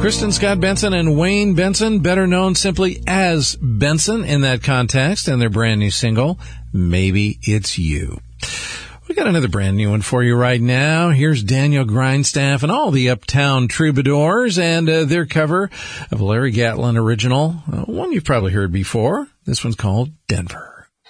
Kristen Scott Benson and Wayne Benson, better known simply as Benson in that context, and their brand new single, Maybe It's You. We got another brand new one for you right now. Here's Daniel Grindstaff and all the Uptown Troubadours and their cover of a Larry Gatlin original, one you've probably heard before. This one's called Denver.